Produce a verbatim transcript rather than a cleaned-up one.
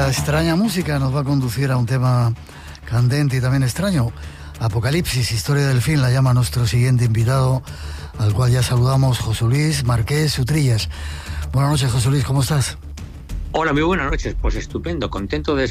esta extraña música nos va a conducir a un tema candente y también extraño. Apocalipsis, historia del fin, la llama nuestro siguiente invitado, al cual ya saludamos, José Luis Marqués Utrillas. Buenas noches, José Luis, ¿cómo estás? Hola, muy buenas noches. Pues estupendo, contento de